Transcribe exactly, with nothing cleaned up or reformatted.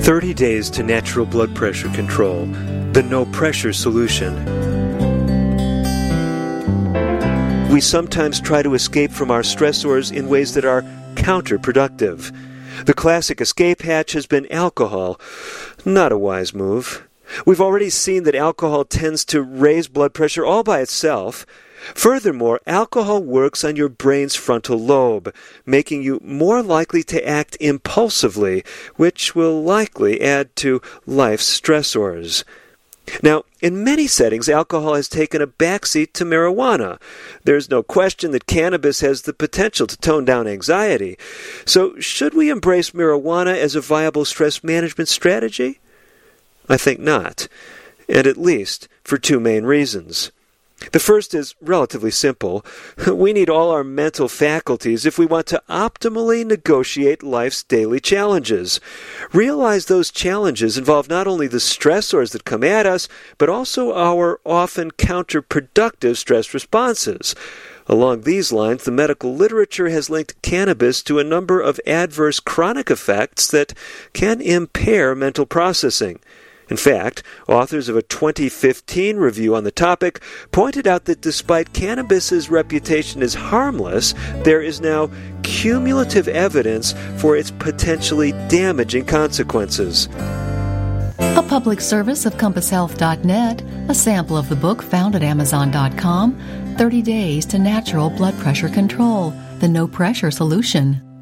thirty days to natural blood pressure control. The no-pressure solution. We sometimes try to escape from our stressors in ways that are counterproductive. The classic escape hatch has been alcohol. Not a wise move. We've already seen that alcohol tends to raise blood pressure all by itself. Furthermore, alcohol works on your brain's frontal lobe, making you more likely to act impulsively, which will likely add to life's stressors. Now, in many settings, alcohol has taken a backseat to marijuana. There's no question that cannabis has the potential to tone down anxiety. So, should we embrace marijuana as a viable stress management strategy? I think not, and at least for two main reasons. The first is relatively simple. We need all our mental faculties if we want to optimally negotiate life's daily challenges. Realize those challenges involve not only the stressors that come at us, but also our often counterproductive stress responses. Along these lines, the medical literature has linked cannabis to a number of adverse chronic effects that can impair mental processing. In fact, authors of a twenty fifteen review on the topic pointed out that despite cannabis's reputation as harmless, there is now cumulative evidence for its potentially damaging consequences. A public service of compass health dot net, a sample of the book found at amazon dot com, thirty days to Natural Blood Pressure Control, the No Pressure Solution.